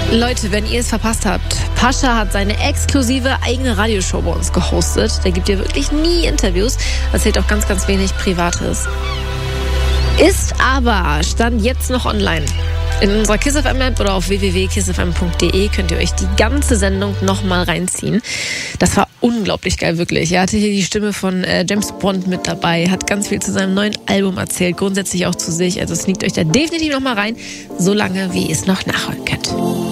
Leute, wenn ihr es verpasst habt, Pascha hat seine exklusive eigene Radioshow bei uns gehostet. Der gibt ja wirklich nie Interviews, erzählt auch ganz, ganz wenig Privates. Ist aber, stand jetzt noch online. In unserer Kiss FM App oder auf www.kissfm.de könnt ihr euch die ganze Sendung nochmal reinziehen. Das war unglaublich geil, wirklich. Er hatte hier die Stimme von James Bond mit dabei, hat ganz viel zu seinem neuen Album erzählt, grundsätzlich auch zu sich. Also sneakt euch da definitiv nochmal rein, solange wie ihr es noch nachholen könnt.